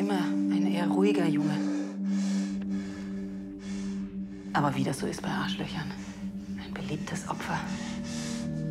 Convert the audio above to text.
immer ein eher ruhiger Junge. Aber wie das so ist bei Arschlöchern. Ein beliebtes Opfer.